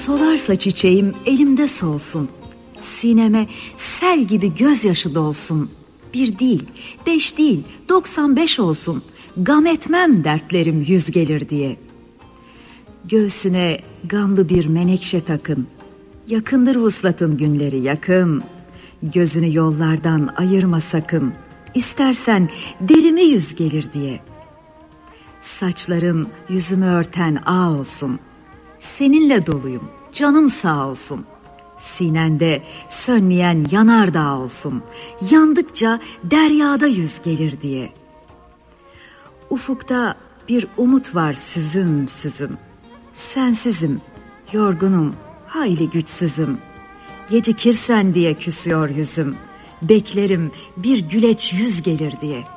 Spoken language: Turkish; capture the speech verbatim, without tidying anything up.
Solarsa çiçeğim elimde solsun, sineme sel gibi gözyaşı dolsun. Bir değil, beş değil, doksan beş olsun, gam etmem dertlerim yüz gelir diye. Göğsüne gamlı bir menekşe takın, yakındır vuslatın günleri yakın. Gözünü yollardan ayırma sakın, İstersen derimi yüz gelir diye. Saçların yüzümü örten ağ olsun, seninle doluyum, canım sağ olsun. Sinende sönmeyen yanardağ olsun, yandıkça deryada yüz gelir diye. Ufukta bir umut var süzüm süzüm, sensizim, yorgunum, hayli güçsüzüm. Gecikirsen diye küsüyor yüzüm, beklerim bir güleç yüz gelir diye.